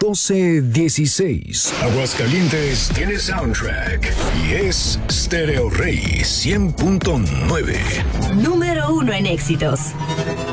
1216. Aguascalientes tiene soundtrack y es Stereo Rey 100.9. Número 1 en éxitos.